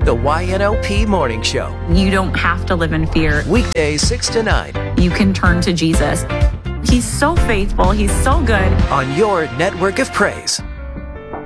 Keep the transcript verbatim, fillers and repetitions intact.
The Y N O P Morning Show. You don't have to live in fear. Weekdays six to nine. You can turn to Jesus. He's so faithful. He's so good. On your network of praise.